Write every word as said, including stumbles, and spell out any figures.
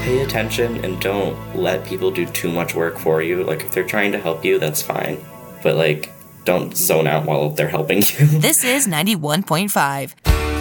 Pay attention and don't let people do too much work for you. Like, if they're trying to help you, that's fine. But, like, don't zone out while they're helping you. This is ninety-one point five.